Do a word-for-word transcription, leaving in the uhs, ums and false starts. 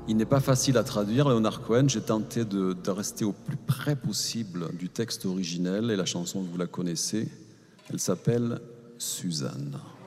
Il n'est pas facile à traduire, Leonard Cohen. J'ai tenté de, de rester au plus près possible du texte originel et la chanson, vous la connaissez. Elle s'appelle Suzanne.